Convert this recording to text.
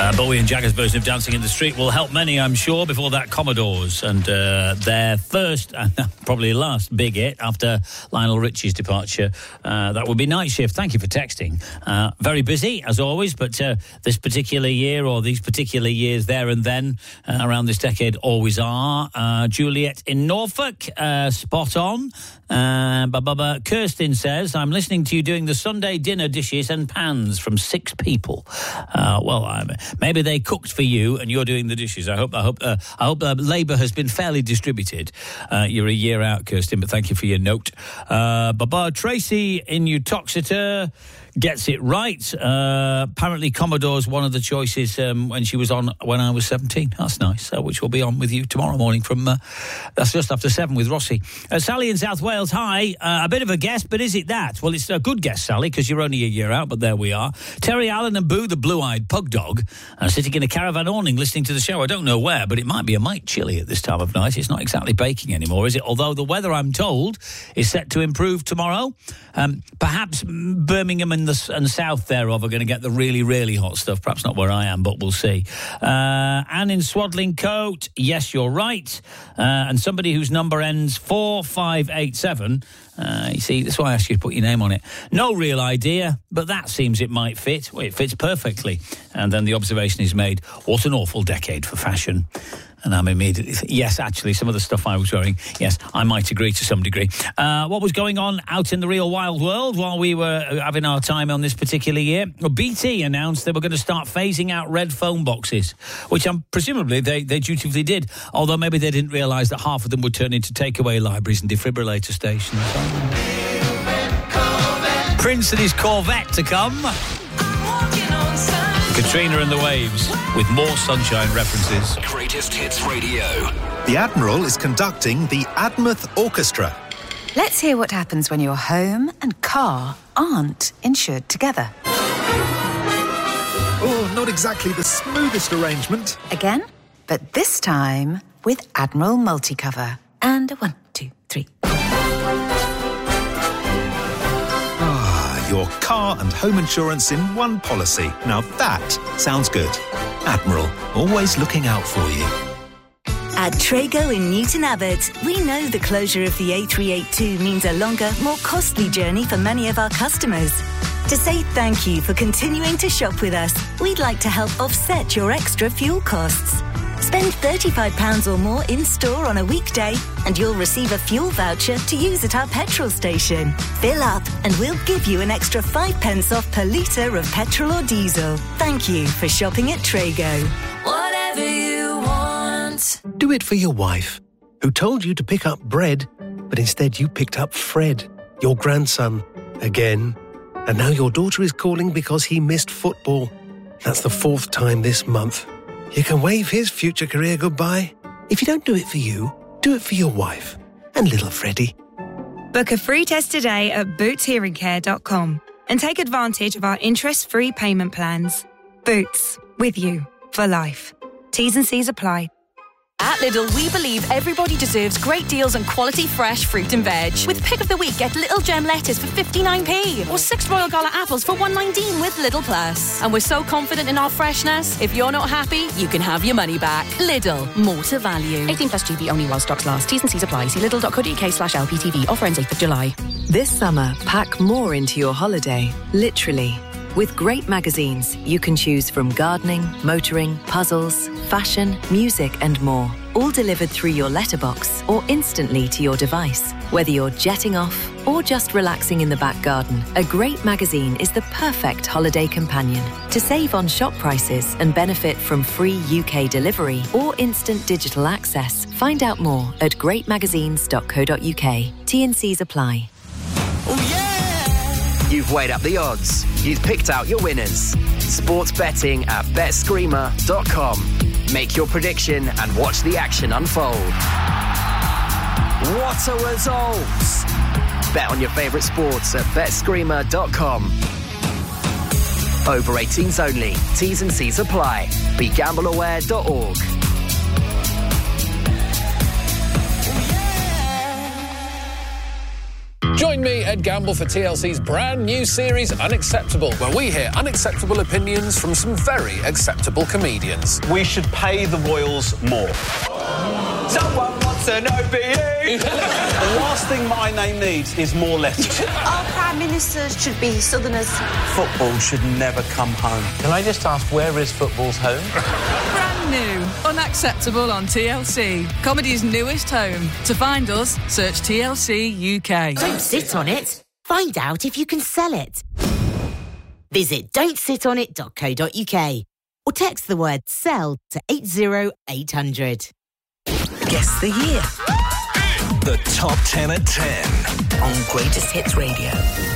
Bowie and Jagger's version of Dancing in the Street will help many, I'm sure. Before that, Commodores and their first, probably last big hit after Lionel Richie's departure. That would be Night Shift. Thank you for texting. Very busy, as always, but this particular year or these particular years there and then around this decade always are. Juliet in Norfolk, spot on. Kirsten says, I'm listening to you doing the Sunday dinner dishes and pans from 6 people. Maybe they cooked for you and you're doing the dishes. I hope labour has been fairly distributed. You're a year out, Kirsten, but thank you for your note. Tracy in Uttoxeter gets it right. Apparently Commodore's one of the choices when she was on when I was 17. That's nice, which will be on with you tomorrow morning from that's just after 7 with Rossi. Sally in South Wales, hi. A bit of a guess, but is it that? Well, it's a good guess, Sally, because you're only a year out, but there we are. Terry Allen and Boo, the blue-eyed pug dog, sitting in a caravan awning listening to the show. I don't know where, but it might be a mite chilly at this time of night. It's not exactly baking anymore, is it? Although the weather, I'm told, is set to improve tomorrow. Perhaps Birmingham and south thereof are going to get the really, really hot stuff. Perhaps not where I am, but we'll see. Anne in Swaddling Coat, yes, you're right. And somebody whose number ends 4587. You see, that's why I asked you to put your name on it. No real idea, but that seems it might fit. Well, it fits perfectly. And then the observation is made, what an awful decade for fashion. And I'm immediately, yes, actually, some of the stuff I was wearing, yes, I might agree to some degree. What was going on out in the real wild world while we were having our time on this particular year? Well, BT announced they were going to start phasing out red phone boxes, which presumably they dutifully did, although maybe they didn't realise that half of them would turn into takeaway libraries and defibrillator stations. Prince and his Corvette to come. Katrina and the Waves with more Sunshine references. Greatest Hits Radio. The Admiral is conducting the Admouth Orchestra. Let's hear what happens when your home and car aren't insured together. Oh, not exactly the smoothest arrangement. Again, but this time with Admiral Multicover. And 1, 2, 3. Your car and home insurance in one policy. Now that sounds good. Admiral, always looking out for you. At Trago in Newton Abbot, we know the closure of the A382 means a longer, more costly journey for many of our customers. To say thank you for continuing to shop with us, we'd like to help offset your extra fuel costs. Spend £35 or more in-store on a weekday and you'll receive a fuel voucher to use at our petrol station. Fill up and we'll give you an extra 5 pence off per litre of petrol or diesel. Thank you for shopping at Trago. Whatever you want. Do it for your wife, who told you to pick up bread, but instead you picked up Fred, your grandson, again. And now your daughter is calling because he missed football. That's the 4th time this month. You can wave his future career goodbye. If you don't do it for you, do it for your wife and little Freddie. Book a free test today at bootshearingcare.com and take advantage of our interest-free payment plans. Boots, with you for life. T's and C's apply. At Lidl, we believe everybody deserves great deals on quality fresh fruit and veg. With Pick of the Week, get Little Gem lettuce for 59p or 6 Royal Gala apples for $1.19 with Lidl Plus. And we're so confident in our freshness, if you're not happy, you can have your money back. Lidl, more to value. 18 plus GB only while stocks last. T's and C's apply. See lidl.co.uk/LPTV. Offer ends 8th of July. This summer, pack more into your holiday, literally. With great magazines, you can choose from gardening, motoring, puzzles, fashion, music and more. All delivered through your letterbox or instantly to your device. Whether you're jetting off or just relaxing in the back garden, a great magazine is the perfect holiday companion. To save on shop prices and benefit from free UK delivery or instant digital access, find out more at greatmagazines.co.uk. T&Cs apply. Oh yeah! You've weighed up the odds. You've picked out your winners. Sports betting at betscreamer.com. Make your prediction and watch the action unfold. What are results? Bet on your favourite sports at betscreamer.com. Over 18s only. T's and C's apply. BeGambleAware.org. Join me Ed Gamble for TLC's brand new series Unacceptable, where we hear unacceptable opinions from some very acceptable comedians. We should pay the royals more. Someone wants an OBE! The last thing my name needs is more letters. Our Prime Ministers should be Southerners. Football should never come home. Can I just ask, where is football's home? Brand new, Unacceptable on TLC. Comedy's newest home. To find us, search TLC UK. Don't sit on it. Find out if you can sell it. Visit don'tsitonit.co.uk or text the word SELL to 80800. Guess the year. The top 10 at 10 on Greatest Hits Radio.